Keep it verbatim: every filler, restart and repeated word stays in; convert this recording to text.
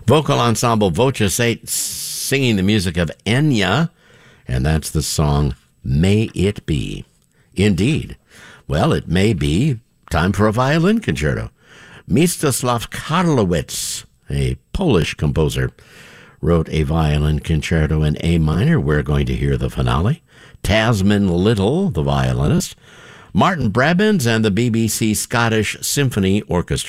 Vocal ensemble Voces Eight singing the music of Enya, and that's the song May It Be. Indeed. Well, it may be time for a violin concerto. Mstislav Karlowitz, a Polish composer, wrote a violin concerto in A minor. We're going to hear the finale. Tasman Little, the violinist, Martin Brabbins, and the B B C Scottish Symphony Orchestra.